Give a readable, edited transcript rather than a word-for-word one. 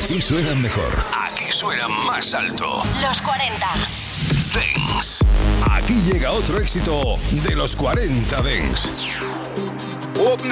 Aquí suenan mejor. Aquí suenan más alto. Los 40 Dance. Aquí llega otro éxito de los 40 Dance. Up